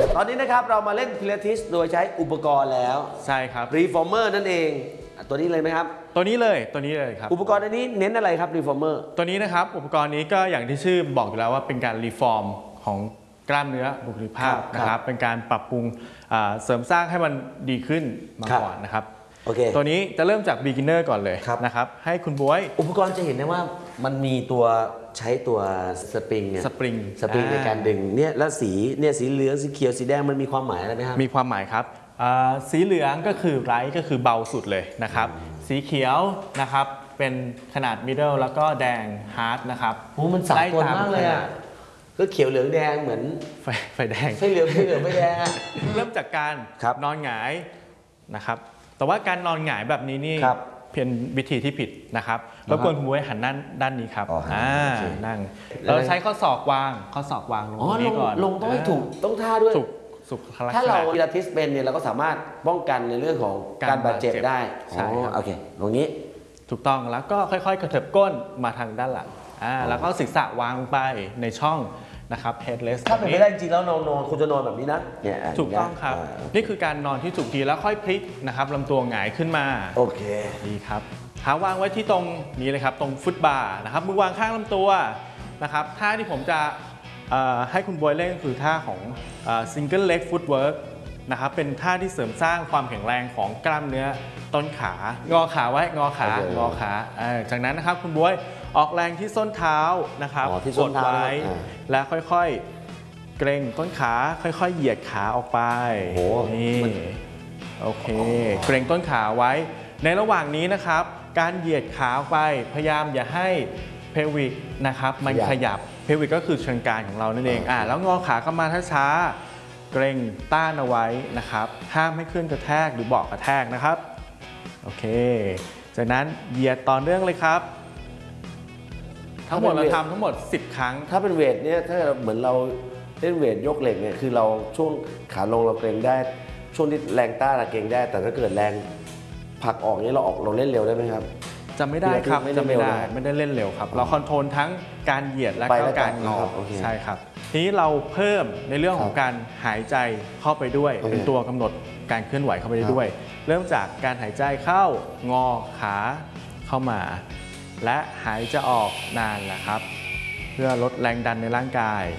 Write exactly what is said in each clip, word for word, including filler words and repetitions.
ตอนนี้นะครับเรามาเล่นพิลาทิสโดยใช้อุปกรณ์แล้วใช่ครับรีฟอร์เมอร์นั่นเองตัวนี้เลยไหมครับตัวนี้เลยตัวนี้เลยครับอุปกรณ์อันนี้เน้นอะไรครับรีฟอร์เมอร์ตัวนี้นะครับอุปกรณ์นี้ก็อย่างที่ชื่อบอกอยู่แล้วว่าเป็นการรีฟอร์มของกล้ามเนื้อบุคลิกภาพนะครับเป็นการปรับปรุงเสริมสร้างให้มันดีขึ้นมาก่อนนะครับโอเคตัวนี้จะเริ่มจาก beginner ก่อนเลยนะครับให้คุณบ๊วยอุปกรณ์จะเห็นได้ว่ามันมีตัวใช้ตัวสปริงเนี่ยสปริงสปริงในการดึงเนี่ยแล้วสีเนี่ยสีเหลืองสีเขียวสีแดงมันมีความหมายอะไรไหมครับมีความหมายครับสีเหลืองก็คือไรท์ก็คือเบาสุดเลยนะครับสีเขียวนะครับเป็นขนาด middle แล้วก็แดง hard นะครับโอ้มันสากลมากเลยอ่ะก็เขียวเหลืองแดงเหมือนไฟไฟแดงไฟเหลืองไฟเหลืองไฟแดงเริ่มจากการนอนหงายนะครับแต่ว่าการนอนหงายแบบนี้นี่เพียงวิธีที่ผิดนะครับรบกวนคุณบ๊วยหันด้านด้านนี้ครับอ่านั่งเราใช้ข้อศอกวางข้อศอกวางลงตรงนี้ก่อนลงต้องให้ถูกต้องท่าด้วยถูกสุขลักษณะถ้าเราพิลาทิสเป็นเนี่ยเราก็สามารถป้องกันในเรื่องของการบาดเจ็บได้ใช่ครับโอเคตรงนี้ถูกต้องแล้วก็ค่อยๆกระเถิบก้นมาทางด้านหลังอ่าแล้วก็ศีรษะวางไปในช่องนะครับ headless ถ้าเป็นไปได้จริงแล้วนอนนอนคุณจะนอนแบบนี้นะเนี่ยถูกต้องครับนี่คือการนอนที่ถูกทีแล้วค่อยพลิกนะครับลำตัวหงายขึ้นมาโอเคดีครับเท้าวางไว้ที่ตรงนี้เลยครับตรงฟุตบาร์นะครับมือวางข้างลำตัวนะครับท่าที่ผมจะให้คุณบอยเล่นคือท่าของ single leg footwork นะครับเป็นท่าที่เสริมสร้างความแข็งแรงของกล้ามเนื้อต้นขางอขาไว้งอขางอขาจากนั้นนะครับคุณบอยออกแรงที่ส้นเท้านะครับกดไว้และค่อยๆเกรงต้นขาค่อยๆเหยียดขาออกไปนี่โอเคเกรงต้นขาไว้ในระหว่างนี้นะครับการเหยียดขาไปพยายามอย่าให้เพลวิกนะครับมันขยับเพลวิกก็คือเชิงกรานของเรานั่นเองอ่าแล้วงอขาเข้ามาช้าๆเกรงต้านเอาไว้นะครับห้ามให้เคลื่อนกระแทกหรือเบาะกระแทกนะครับโอเคจากนั้นเหยียดต่อเนื่องเลยครับทั้งหมดเราทำทั้งหมดสิบครั้งถ้าเป็นเวทเนี่ยถ้าเหมือนเราเล่นเวทยกเหล็กเนี่ยคือเราช่วงขาลงเราเกรงได้ช่วงที่แรงต้านเราเกรงได้แต่ถ้าเกิดแรงผลักออกนี้เราออกเราเล่นเร็วได้ไหมครับจะไม่ได้ครับจะไม่ได้ไม่ได้เล่นเร็วครับเราคอนโทรลทั้งการเหยียดและการงอใช่ครับทีนี้เราเพิ่มในเรื่องของการหายใจเข้าไปด้วยเป็นตัวกำหนดการเคลื่อนไหวเข้าไปได้ด้วยเริ่มจากการหายใจเข้างอขาเข้ามาและหายใจออกนานนะครับ เพื่อลดแรงดันในร่างกาย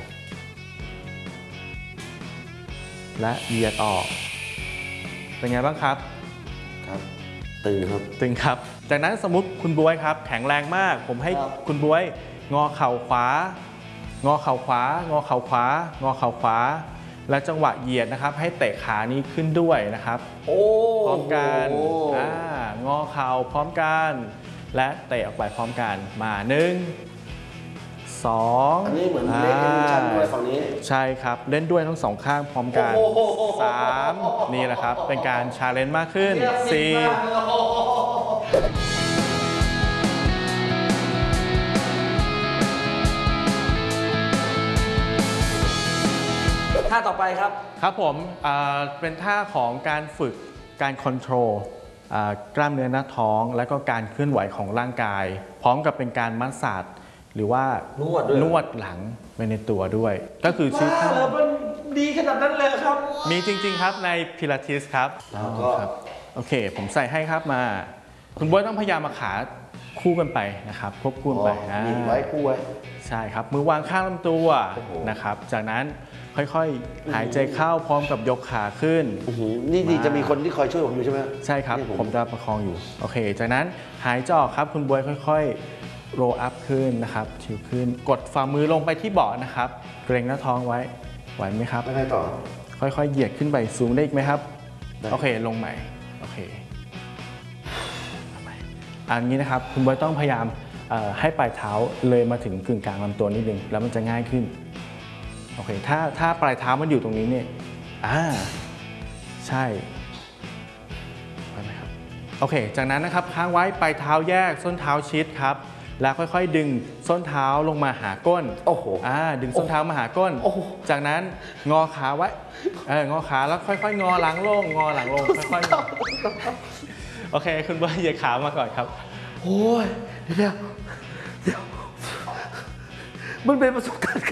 และเหยียดออกเป็นไงบ้างครับครับตึงครับตึงครับจากนั้นสมมุติคุณบ๊วยครับแข็งแรงมากผมให้คุณบ๊วยงอเข่าขวางอเข่าขวางอเข่าขวางอเข่าขวาและจังหวะเหยียดนะครับให้เตะขานี้ขึ้นด้วยนะครับโอ้พร้อมกันอ่างอเข่าพร้อมกันและเตะออกไปพร้อมกันมาหนึ่งสองอันนี้เหมือนเล่นชั้นด้วยฝั่งนี้ใช่ครับเล่นด้วยทั้งสองข้างพร้อมกันสามนี่แหละครับเป็นการชาเลนจ์มากขึ้นสี่ท่าต่อไปครับครับผมเป็นท่าของการฝึกการคอนโทรลกล้ามเนื้อหน้าท้องและก็การเคลื่อนไหวของร่างกายพร้อมกับเป็นการมัสซาจหรือว่านวดนวดหลังไปในตัวด้วยก็คือชื่อท่ามันดีขนาดนั้นเลยครับมีจริงๆครับในพิลาทิสครับครับโอเคผมใส่ให้ครับมาคุณบ๊วยต้องพยายามมาขาคู่กันไปนะครับควบคู่ไปหยิบไว้คู่ไว้ใช่ครับมือวางข้างลำตัวนะครับจากนั้นค่อยๆหายใจเข้าพร้อมกับยกขาขึ้นนี่ดีจะมีคนที่คอยช่วยผมอยู่ใช่ไหมใช่ครับผมจะประคองอยู่โอเคจากนั้นหายใจออกครับคุณบ๊วยค่อยๆโรลอัพขึ้นนะครับชิวขึ้นกดฝ่ามือลงไปที่เบาะนะครับเกรงหน้าท้องไว้ไหวไหมครับไม่ได้ต่อค่อยๆเหยียดขึ้นไปสูงได้อีกไหมครับโอเคลงใหม่โอเคอันนี้นะครับคุณบ๊วยต้องพยายามให้ปลายเท้าเลยมาถึงกึ่งกลางลำตัวนิดนึงแล้วมันจะง่ายขึ้นโอเคถ้าถ้าปลายเท้ามันอยู่ตรงนี้เนี่ยอ่าใช่ไปไหมครับโอเคจากนั้นนะครับค้างไว้ปลายเท้าแยกส้นเท้าชิดครับแล้วค่อยๆดึงส้นเท้าลงมาหาก้นโอ้โหอ่าดึงส้นเท้ามาหาก้นจากนั้นงอขาไว้เอองอขาแล้วค่อยๆงอหลังลงงอหลังลงค่อยๆโอเคคุณบ๊วยเหยียดขามาก่อนครับโอ้ยเดี๋ยวเดี๋ยวมันเป็นประสบการณ์